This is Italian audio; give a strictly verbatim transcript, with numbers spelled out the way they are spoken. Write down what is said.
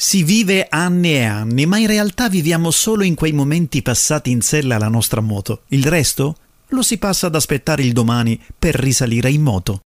Si vive anni e anni, ma in realtà viviamo solo in quei momenti passati in sella alla nostra moto. Il resto lo si passa ad aspettare il domani per risalire in moto.